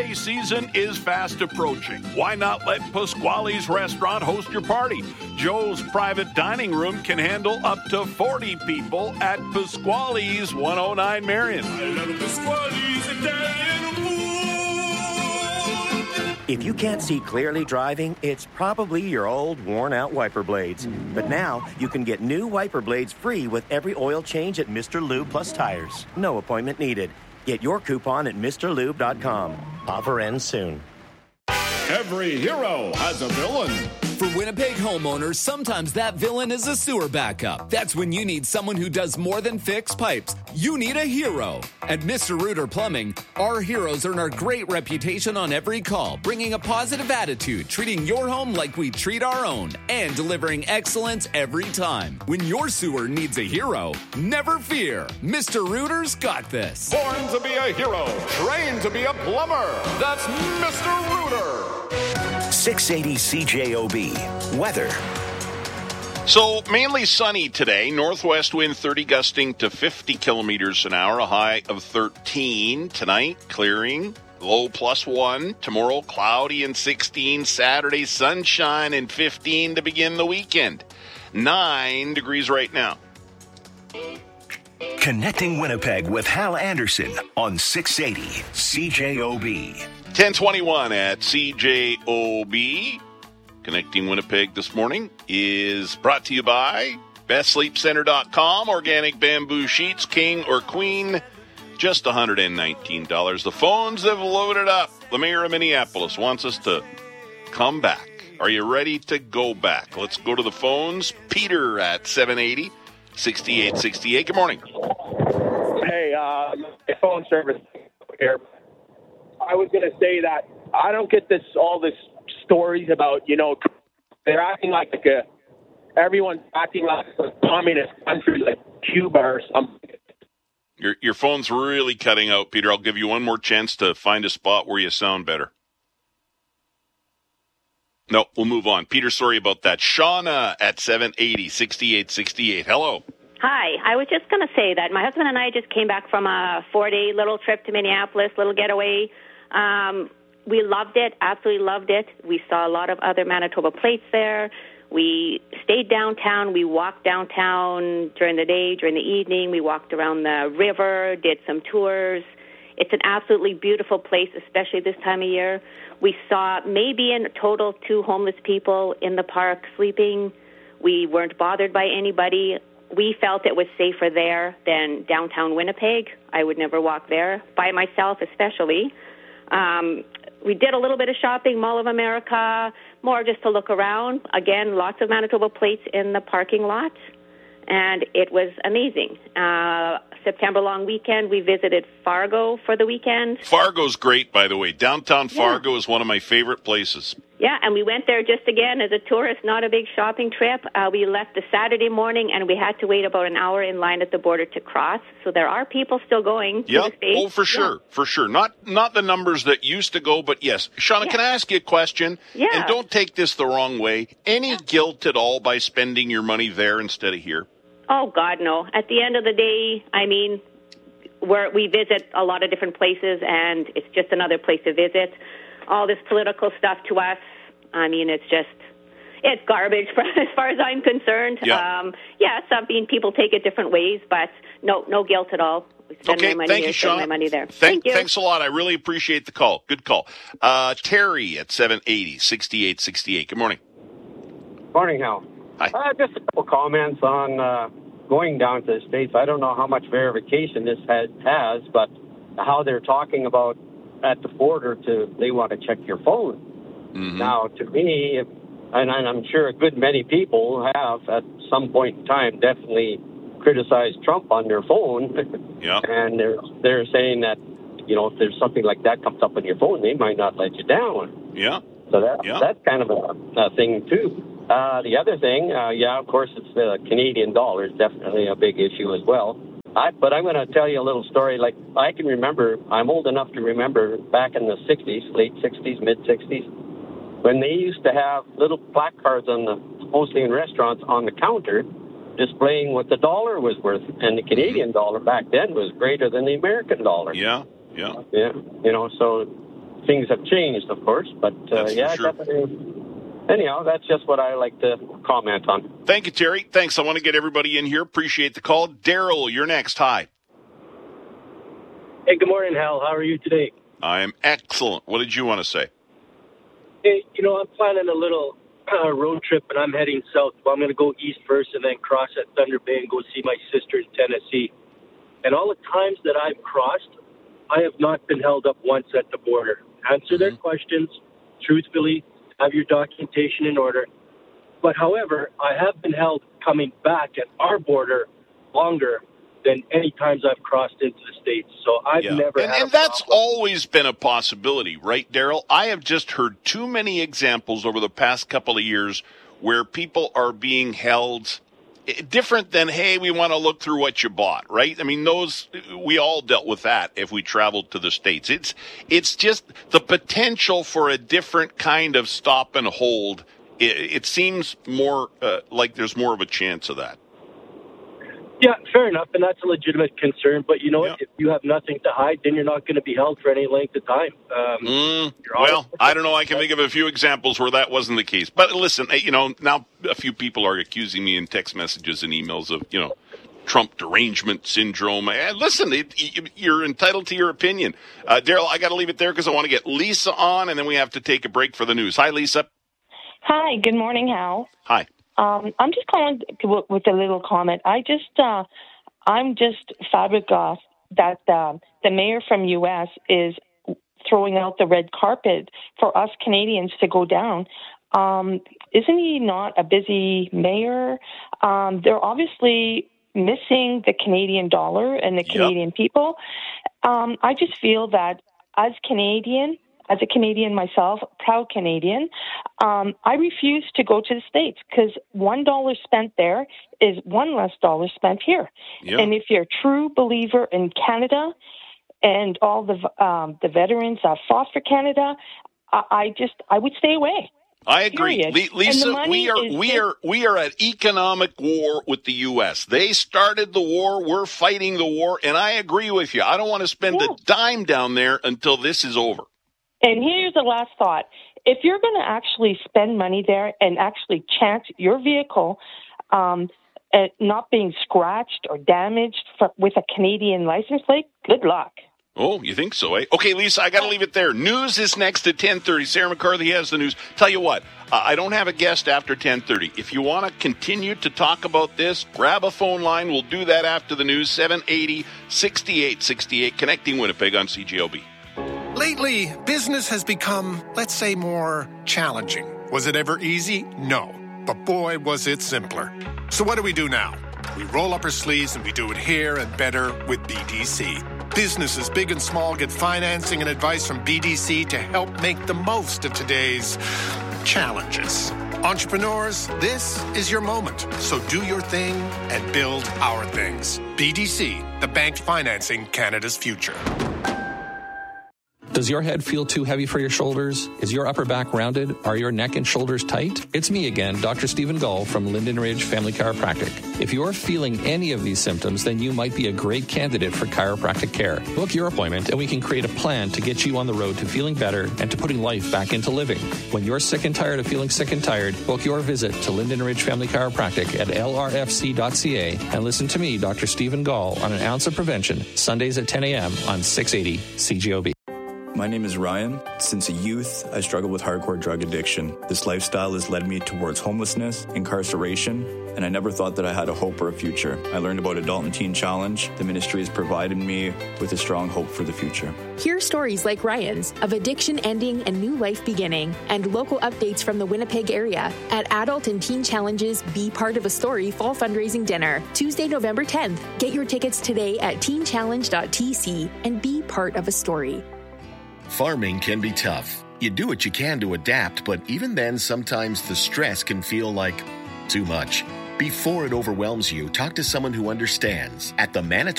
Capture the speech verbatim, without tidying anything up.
holiday season is fast approaching. Why not let Pasquale's Restaurant host your party? Joe's private dining room can handle up to forty people at Pasquale's, one oh nine Marion. I love Pasquale's Italian food. If you can't see clearly driving, it's probably your old, worn-out wiper blades. But now, you can get new wiper blades free with every oil change at Mister Lube Plus Tires. No appointment needed. Get your coupon at Mr Lube dot com. Offer ends soon. Every hero has a villain. For Winnipeg homeowners, sometimes that villain is a sewer backup. That's when you need someone who does more than fix pipes. You need a hero. At Mister Rooter Plumbing, our heroes earn our great reputation on every call, bringing a positive attitude, treating your home like we treat our own, and delivering excellence every time. When your sewer needs a hero, never fear. Mister Rooter's got this. Born to be a hero, trained to be a plumber. That's Mister Rooter. six eighty C J O B. Weather. So, mainly sunny today. Northwest wind thirty gusting to fifty kilometers an hour, a high of thirteen. Tonight, clearing, low plus one. Tomorrow, cloudy and sixteen. Saturday, sunshine and fifteen to begin the weekend. Nine degrees right now. Connecting Winnipeg with Hal Anderson on six eighty C J O B. ten twenty-one at C J O B. Connecting Winnipeg this morning is brought to you by best sleep center dot com. Organic bamboo sheets, king or queen, just one hundred nineteen dollars. The phones have loaded up. The mayor of Minneapolis wants us to come back. Are you ready to go back? Let's go to the phones. Peter at seven eighty, sixty-eight sixty-eight. Good morning. Hey, uh, my phone service here. I was going to say that I don't get this all this stories about, you know, they're acting like a, everyone's acting like a communist country like Cuba or something. Your your phone's really cutting out, Peter. I'll give you one more chance to find a spot where you sound better. No, we'll move on. Peter, sorry about that. Shauna at seven eighty, sixty-eight sixty-eight. Hello. Hi. I was just going to say that my husband and I just came back from a four-day little trip to Minneapolis, little getaway. Um, we loved it, absolutely loved it. We saw a lot of other Manitoba plates there. We stayed downtown. We walked downtown during the day, during the evening. We walked around the river, did some tours. It's an absolutely beautiful place, especially this time of year. We saw maybe in total two homeless people in the park sleeping. We weren't bothered by anybody. We felt it was safer there than downtown Winnipeg. I would never walk there, by myself especially. Um, we did a little bit of shopping, Mall of America, more just to look around. Again, lots of Manitoba plates in the parking lot, and it was amazing. Uh, September long weekend, we visited Fargo for the weekend. Fargo's great, by the way. Downtown Fargo Yeah. is one of my favorite places. Yeah, and we went there just again as a tourist, not a big shopping trip. Uh, we left the Saturday morning, and we had to wait about an hour in line at the border to cross. So there are people still going to Yeah. the States. Oh, for sure, Yeah. for sure. Not not the numbers that used to go, but yes. Shauna, Yeah. can I ask you a question? Yeah. And don't take this the wrong way. Any Yeah. guilt at all by spending your money there instead of here? Oh, God, no. At the end of the day, I mean, we're, we visit a lot of different places, and it's just another place to visit. All this political stuff to us, I mean, it's just, it's garbage for, as far as I'm concerned. Yeah. Um, yeah, some mean people take it different ways, but no, no guilt at all. Spend Okay, my money thank here, you, spend Shauna. my money there. Thank, Thank you. Thanks a lot. I really appreciate the call. Good call. Uh, Terry at seven eighty, sixty-eight sixty-eight. Good morning. Morning, Hal. Hi. Uh, just a couple comments on uh, going down to the States. I don't know how much verification this has, has, but how they're talking about at the border to they want to check your phone. Mm-hmm. Now, to me, if, and I'm sure a good many people have at some point in time definitely criticized Trump on their phone. Yeah. And they're they're saying that, you know, if there's something like that comes up on your phone, they might not let you down. Yeah. So that Yeah. that's kind of a, a thing too. Uh, the other thing, uh, yeah, of course, it's the Canadian dollar is definitely a big issue as well. I, but I'm going to tell you a little story. Like I can remember, I'm old enough to remember back in the sixties, late sixties, mid sixties, when they used to have little placards on the, mostly in restaurants, on the counter, displaying what the dollar was worth, and the Canadian dollar back then was greater than the American dollar. Yeah. Yeah. Yeah, you know, so things have changed, of course. But uh, yeah, sure. definitely. Anyhow, that's just what I like to comment on. Thank you, Terry. Thanks. I want to get everybody in here. Appreciate the call. Daryl, you're next. Hi. Hey, good morning, Hal. How are you today? I am excellent. What did you want to say? Hey, you know, I'm planning a little uh, road trip, and I'm heading south. Well, I'm going to go east first and then cross at Thunder Bay and go see my sister in Tennessee. And all the times that I've crossed, I have not been held up once at the border. Answer mm-hmm. their questions truthfully, have your documentation in order. But, however, I have been held coming back at our border longer than any times I've crossed into the States. So I've yeah. never and, had and a that's problem. always been a possibility, right, Daryl? I have just heard too many examples over the past couple of years where people are being held different than, hey, we want to look through what you bought, right? I mean, those, we all dealt with that if we traveled to the States. It's, it's just the potential for a different kind of stop and hold. It, it seems more uh, like there's more of a chance of that. Yeah, fair enough, and that's a legitimate concern. But you know yeah. what? If you have nothing to hide, then you're not going to be held for any length of time. Um, mm, well, I don't know. I can think of a few examples where that wasn't the case. But listen, you know, now a few people are accusing me in text messages and emails of, you know, Trump derangement syndrome. Listen, it, you're entitled to your opinion. Uh, Daryl, I got to leave it there because I want to get Lisa on, and then we have to take a break for the news. Hi, Lisa. Hi, good morning, Hal. Hi. Um, I'm just calling with a little comment. I just, uh, I'm just flabbergasted that uh, the mayor from U S is throwing out the red carpet for us Canadians to go down. Um, isn't he not a busy mayor? Um, they're obviously missing the Canadian dollar and the Canadian yep. people. Um, I just feel that as Canadian, As a Canadian myself, proud Canadian, um, I refuse to go to the States because one dollar spent there is one less dollar spent here. Yep. And if you're a true believer in Canada and all the um, the veterans that fought for Canada, I, I just I would stay away. I agree, Period. Lisa. We are we just, are we are at economic war with the U S. They started the war. We're fighting the war, and I agree with you. I don't want to spend yeah. a dime down there until this is over. And here's the last thought. If you're going to actually spend money there and actually chance your vehicle um, at not being scratched or damaged for, with a Canadian license plate, good luck. Oh, you think so, eh? Okay, Lisa, I got to leave it there. News is next at ten thirty. Sarah McCarthy has the news. Tell you what, uh, I don't have a guest after ten thirty. If you want to continue to talk about this, grab a phone line. We'll do that after the news. seven eighty, sixty-eight sixty-eight, Connecting Winnipeg on C J O B. Lately, business has become, let's say, more challenging. Was it ever easy? No. But boy, was it simpler. So what do we do now? We roll up our sleeves and we do it here and better with B D C. Businesses big and small get financing and advice from B D C to help make the most of today's challenges. Entrepreneurs, this is your moment. So do your thing and build our things. B D C, the bank financing Canada's future. Does your head feel too heavy for your shoulders? Is your upper back rounded? Are your neck and shoulders tight? It's me again, Doctor Stephen Gull from Linden Ridge Family Chiropractic. If you're feeling any of these symptoms, then you might be a great candidate for chiropractic care. Book your appointment and we can create a plan to get you on the road to feeling better and to putting life back into living. When you're sick and tired of feeling sick and tired, book your visit to Linden Ridge Family Chiropractic at L R F C dot C A and listen to me, Doctor Stephen Gull, on An Ounce of Prevention, Sundays at ten a.m. on six eighty C J O B. My name is Ryan. Since a youth, I struggled with hardcore drug addiction. This lifestyle has led me towards homelessness, incarceration, and I never thought that I had a hope or a future. I learned about Adult and Teen Challenge. The ministry has provided me with a strong hope for the future. Hear stories like Ryan's of addiction ending and new life beginning, and local updates from the Winnipeg area at Adult and Teen Challenge's Be Part of a Story Fall Fundraising Dinner, Tuesday, November tenth. Get your tickets today at teen challenge dot t c and be part of a story. Farming can be tough. You do what you can to adapt, but even then, sometimes the stress can feel like too much. Before it overwhelms you, talk to someone who understands. At the Manitoba